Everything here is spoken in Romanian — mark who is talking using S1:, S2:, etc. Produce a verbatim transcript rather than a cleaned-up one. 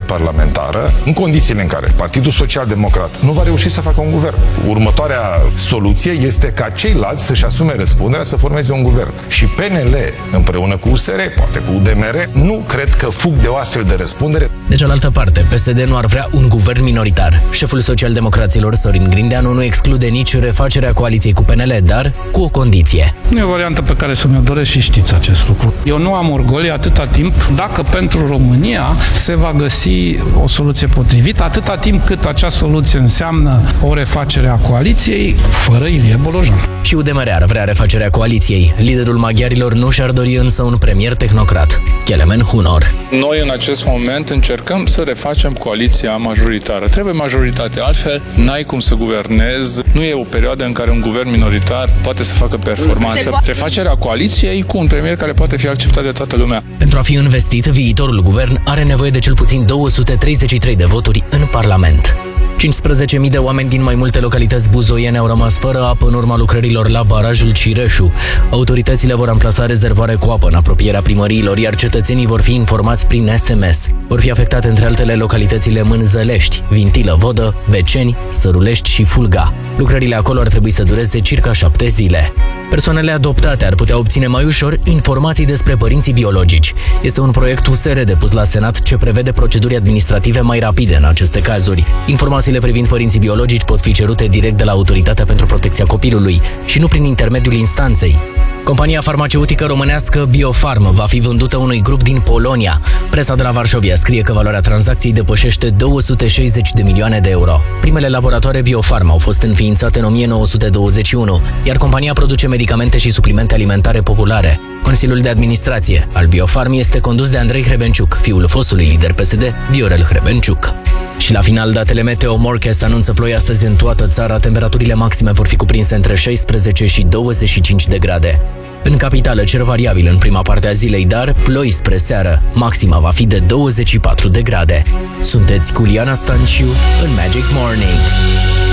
S1: parlamentară, în condițiile în care Partidul Social Democrat nu va reuși să facă un guvern. Următoarea soluție este ca ceilalți să-și asume răspunderea să formeze un guvern. Și P N L, împreună cu U S R, poate cu U D M R, nu cred că fug de o astfel de răspundere.
S2: De cealaltă parte, P S D nu ar vrea un guvern minoritar. Șeful socialdemocraților, Sorin Grindeanu, nu exclude nici refacerea coaliției cu P N L, dar cu o condiție.
S3: Nu e o variantă pe care să mi-o doresc și știți acest lucru. Eu nu am orgolii atâta timp dacă pentru România se va găsi o soluție potrivită, atâta timp cât acea soluție înseamnă o refacere a coaliției fără Ilie Bolojan.
S2: Și U D M R ar vrea refacerea coaliției. Liderul maghiarilor nu și-ar dori însă un premier tehnocrat. Kelemen Hunor.
S4: Noi în acest moment încercăm să refacem coaliția majoritară. Trebuie majoritate, altfel n-ai cum să guvernezi. Nu e o perioadă în care un guvern minoritar poate să facă performanță. Refacerea coaliției cu un premier care poate fi acceptat de toată lumea.
S2: Pentru a fi investit, viitorul guvern are nevoie de cel puțin două sute treizeci și trei de voturi în Parlament. cincisprezece mii de oameni din mai multe localități buzoiene au rămas fără apă în urma lucrărilor la barajul Cireșu. Autoritățile vor amplasa rezervoare cu apă în apropierea primăriilor, iar cetățenii vor fi informați prin S M S. Vor fi afectate între altele localitățile Mânzălești, Vintilă Vodă, Beceni, Sărulești și Fulga. Lucrările acolo ar trebui să dureze circa șapte zile. Persoanele adoptate ar putea obține mai ușor informații despre părinții biologici. Este un proiect U S R depus la Senat ce prevede proceduri administrative mai rapide în aceste cazuri. Informațiile privind părinții biologici pot fi cerute direct de la Autoritatea pentru Protecția Copilului și nu prin intermediul instanței. Compania farmaceutică românească Biofarm va fi vândută unui grup din Polonia. Presa de la Varșovia scrie că valoarea tranzacției depășește două sute șaizeci de milioane de euro. Primele laboratoare Biofarm au fost înființate în o mie nouă sute douăzeci și unu, iar compania produce medicamente și suplimente alimentare populare. Consiliul de administrație al Biofarm este condus de Andrei Hrebenciuc, fiul fostului lider P S D, Viorel Hrebenciuc. Și la final, datele Meteo Morcast anunță ploi astăzi în toată țara. Temperaturile maxime vor fi cuprinse între șaisprezece și douăzeci și cinci de grade. În capitală, cer variabil în prima parte a zilei, dar ploi spre seară. Maxima va fi de douăzeci și patru de grade. Sunteți cu Liana Stanciu în Magic Morning.